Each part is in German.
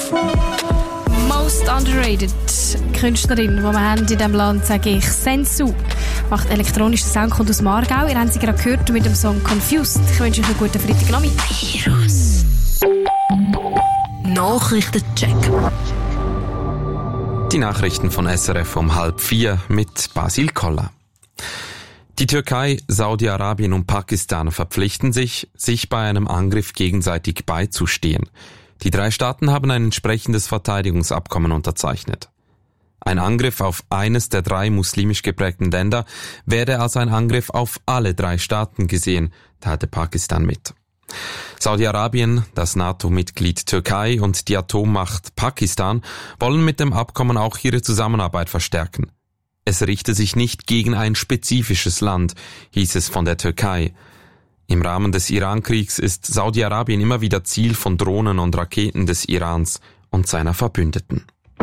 Most underrated Künstlerin, die wir haben in diesem Land, sage ich, Sensu. Macht elektronischen Sound, kommt aus Aargau. Ihr habt sie gerade gehört mit dem Song Confused. Ich wünsche euch einen guten Freitagnachmittag. Virus. Nachrichtencheck. Die Nachrichten von SRF um 3:30 mit Basil Koller. Die Türkei, Saudi-Arabien und Pakistan verpflichten sich bei einem Angriff gegenseitig beizustehen. Die 3 Staaten haben ein entsprechendes Verteidigungsabkommen unterzeichnet. Ein Angriff auf eines der 3 muslimisch geprägten Länder werde als ein Angriff auf alle 3 Staaten gesehen, teilte Pakistan mit. Saudi-Arabien, das NATO-Mitglied Türkei und die Atommacht Pakistan wollen mit dem Abkommen auch ihre Zusammenarbeit verstärken. Es richte sich nicht gegen ein spezifisches Land, hieß es von der Türkei. Im Rahmen des Iran-Kriegs ist Saudi-Arabien immer wieder Ziel von Drohnen und Raketen des Irans und seiner Verbündeten.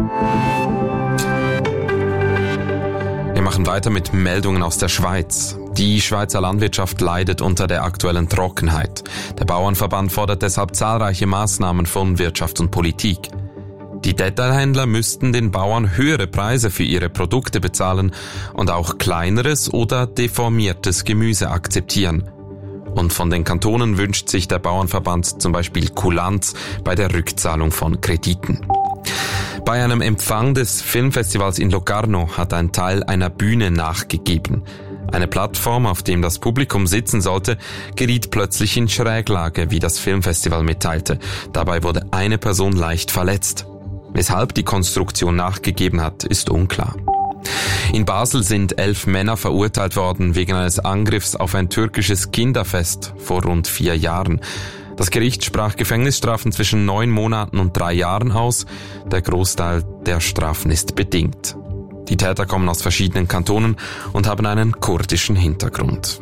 Wir machen weiter mit Meldungen aus der Schweiz. Die Schweizer Landwirtschaft leidet unter der aktuellen Trockenheit. Der Bauernverband fordert deshalb zahlreiche Maßnahmen von Wirtschaft und Politik. Die Detailhändler müssten den Bauern höhere Preise für ihre Produkte bezahlen und auch kleineres oder deformiertes Gemüse akzeptieren. Und von den Kantonen wünscht sich der Bauernverband zum Beispiel Kulanz bei der Rückzahlung von Krediten. Bei einem Empfang des Filmfestivals in Locarno hat ein Teil einer Bühne nachgegeben. Eine Plattform, auf dem das Publikum sitzen sollte, geriet plötzlich in Schräglage, wie das Filmfestival mitteilte. Dabei wurde eine Person leicht verletzt. Weshalb die Konstruktion nachgegeben hat, ist unklar. In Basel sind 11 Männer verurteilt worden wegen eines Angriffs auf ein türkisches Kinderfest vor rund 4 Jahren. Das Gericht sprach Gefängnisstrafen zwischen 9 Monaten und 3 Jahren aus. Der Großteil der Strafen ist bedingt. Die Täter kommen aus verschiedenen Kantonen und haben einen kurdischen Hintergrund.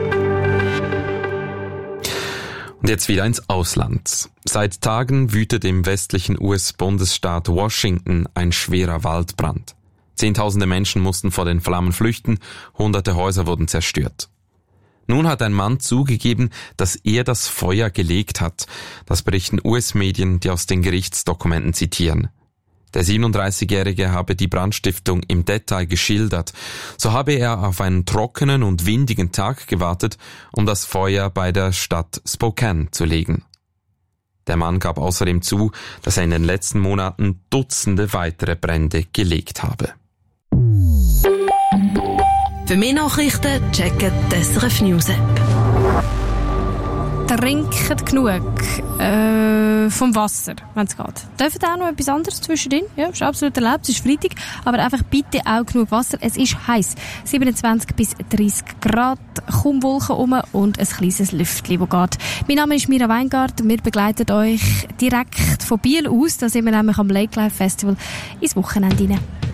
Und jetzt wieder ins Ausland. Seit Tagen wütet im westlichen US-Bundesstaat Washington ein schwerer Waldbrand. Zehntausende Menschen mussten vor den Flammen flüchten, hunderte Häuser wurden zerstört. Nun hat ein Mann zugegeben, dass er das Feuer gelegt hat. Das berichten US-Medien, die aus den Gerichtsdokumenten zitieren. Der 37-Jährige habe die Brandstiftung im Detail geschildert. So habe er auf einen trockenen und windigen Tag gewartet, um das Feuer bei der Stadt Spokane zu legen. Der Mann gab außerdem zu, dass er in den letzten Monaten Dutzende weitere Brände gelegt habe. Für mehr Nachrichten checken die SRF News App. Trinkt genug vom Wasser, wenn es geht. Dürft auch noch etwas anderes zwischendrin? Ja, ist absolut erlaubt, es ist Freitag, aber einfach bitte auch genug Wasser. Es ist heiß, 27 bis 30 Grad, kaum Wolken rum und ein kleines Lüftchen, das geht. Mein Name ist Mira Weingart, wir begleiten euch direkt von Biel aus, da sind wir nämlich am Lake Life Festival ins Wochenende rein.